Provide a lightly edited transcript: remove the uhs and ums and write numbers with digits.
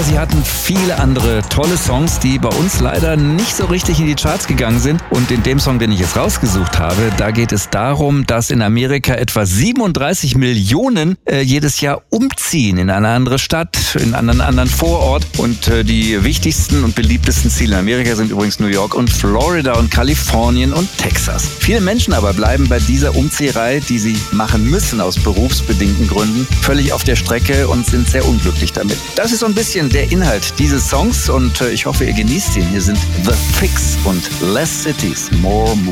Aber sie hatten viele andere tolle Songs, die bei uns leider nicht so richtig in die Charts gegangen sind. Und in dem Song, den ich jetzt rausgesucht habe, da geht es darum, dass in Amerika etwa 37 Millionen jedes Jahr umziehen in eine andere Stadt, in einen anderen Vorort. Und die wichtigsten und beliebtesten Ziele in Amerika sind übrigens New York und Florida und Kalifornien und Texas. Viele Menschen aber bleiben bei dieser Umzieherei, die sie machen müssen aus berufsbedingten Gründen, völlig auf der Strecke und sind sehr unglücklich damit. Das ist so ein bisschen der Inhalt dieses Songs und ich hoffe, ihr genießt ihn. Hier sind The Fix und Less Cities, More Moves.